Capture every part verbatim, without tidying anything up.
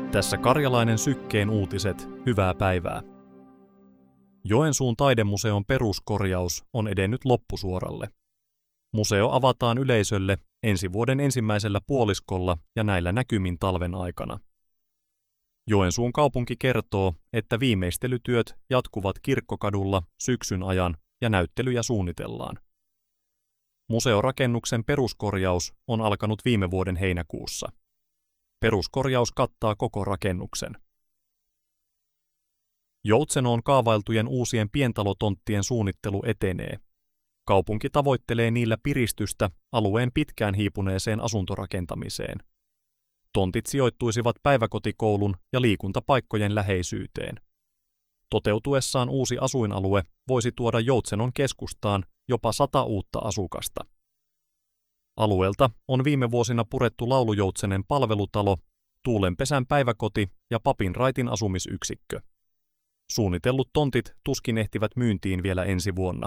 Tässä Karjalainen Sykkeen uutiset, hyvää päivää. Joensuun taidemuseon peruskorjaus on edennyt loppusuoralle. Museo avataan yleisölle ensi vuoden ensimmäisellä puoliskolla ja näillä näkymin talven aikana. Joensuun kaupunki kertoo, että viimeistelytyöt jatkuvat Kirkkokadulla syksyn ajan ja näyttelyjä suunnitellaan. Museorakennuksen peruskorjaus on alkanut viime vuoden heinäkuussa. Peruskorjaus kattaa koko rakennuksen. Joutsenoon kaavailtujen uusien pientalotonttien suunnittelu etenee. Kaupunki tavoittelee niillä piristystä alueen pitkään hiipuneeseen asuntorakentamiseen. Tontit sijoittuisivat päiväkotikoulun ja liikuntapaikkojen läheisyyteen. Toteutuessaan uusi asuinalue voisi tuoda Joutsenon keskustaan jopa sata uutta asukasta. Alueelta on viime vuosina purettu Laulujoutsenen palvelutalo, Tuulenpesän päiväkoti ja Papinraitin asumisyksikkö. Suunnitellut tontit tuskin ehtivät myyntiin vielä ensi vuonna.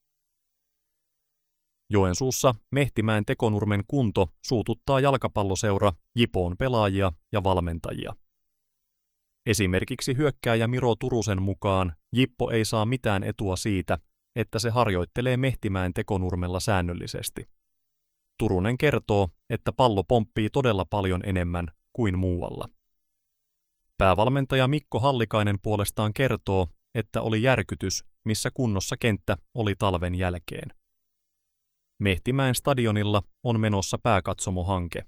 Joensuussa Mehtimäen Tekonurmen kunto suututtaa jalkapalloseura Jipoon pelaajia ja valmentajia. Esimerkiksi hyökkääjä Miro Turusen mukaan Jippo ei saa mitään etua siitä, että se harjoittelee Mehtimäen Tekonurmella säännöllisesti. Turunen kertoo, että pallo pomppii todella paljon enemmän kuin muualla. Päävalmentaja Mikko Hallikainen puolestaan kertoo, että oli järkytys, missä kunnossa kenttä oli talven jälkeen. Mehtimäen stadionilla on menossa pääkatsomohanke.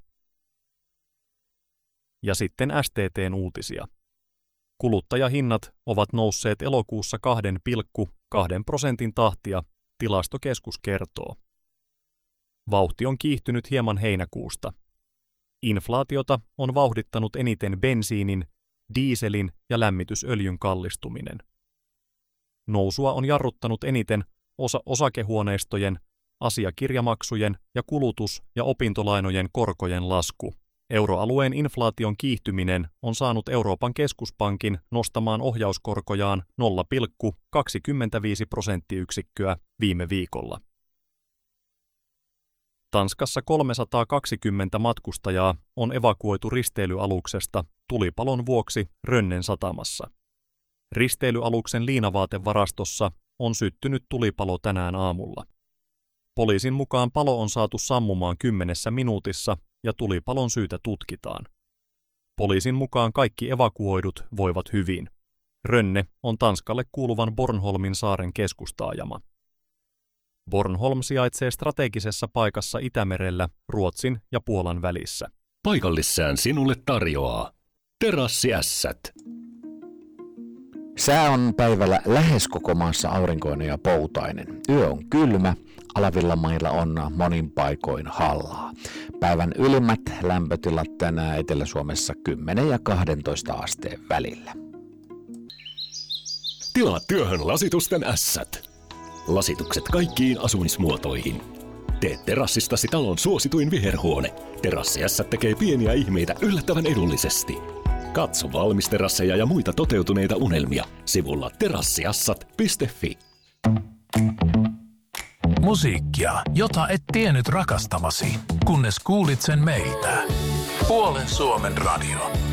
Ja sitten S T T:n uutisia. Kuluttajahinnat ovat nousseet elokuussa kaksi pilkku kaksi prosentin tahtia, Tilastokeskus kertoo. Vauhti on kiihtynyt hieman heinäkuusta. Inflaatiota on vauhdittanut eniten bensiinin, diiselin ja lämmitysöljyn kallistuminen. Nousua on jarruttanut eniten osa osakehuoneistojen, asiakirjamaksujen ja kulutus- ja opintolainojen korkojen lasku. Euroalueen inflaation kiihtyminen on saanut Euroopan keskuspankin nostamaan ohjauskorkojaan nolla pilkku kaksikymmentäviisi prosenttiyksikköä viime viikolla. Tanskassa kolmesataakaksikymmentä matkustajaa on evakuoitu risteilyaluksesta tulipalon vuoksi Rönnen satamassa. Risteilyaluksen liinavaatevarastossa on syttynyt tulipalo tänään aamulla. Poliisin mukaan palo on saatu sammumaan kymmenessä minuutissa ja tulipalon syytä tutkitaan. Poliisin mukaan kaikki evakuoidut voivat hyvin. Rönne on Tanskalle kuuluvan Bornholmin saaren keskustaajama. Bornholm sijaitsee strategisessa paikassa Itämerellä Ruotsin ja Puolan välissä. Paikallissään sinulle tarjoaa Terassiässät. Sää on päivällä lähes koko maassa aurinkoinen ja poutainen. Yö on kylmä, alavilla mailla on monin paikoin hallaa. Päivän ylimmät lämpötilat tänään Etelä-Suomessa kymmenen ja kaksitoista asteen välillä. Tilaa työhön lasitusten ässät. Lasitukset kaikkiin asumismuotoihin. Tee terassistasi talon suosituin viherhuone. Terassiässät tekee pieniä ihmeitä yllättävän edullisesti. Katso valmisterasseja ja muita toteutuneita unelmia sivulla terassiassat piste fi. Musiikkia, jota et tiennyt rakastavasi, kunnes kuulit sen meiltä. Puolen Suomen radio.